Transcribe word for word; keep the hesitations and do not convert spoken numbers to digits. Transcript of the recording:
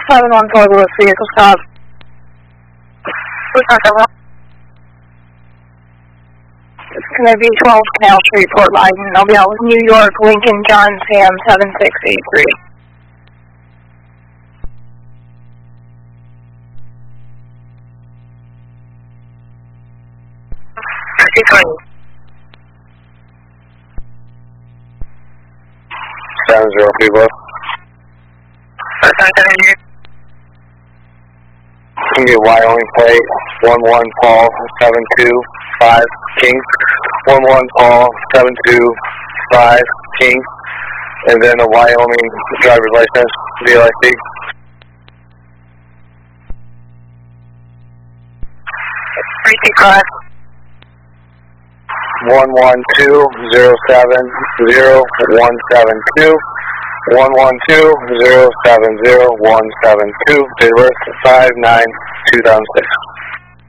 seven one four Lewis vehicle stop. It's going to be twelve Canal Street, Fort Biden. I'll be out with New York, Lincoln, John, Sam, seven six eight three. seven zero three below. It's going to be a Wyoming plate, one one Paul, seven two five King, one one Paul, seven two five King, and then a Wyoming driver's license, V L I C. three two five. one one two zero seven zero one seven two, one one two zero seven zero one seven two, date of birth five nine two thousand six.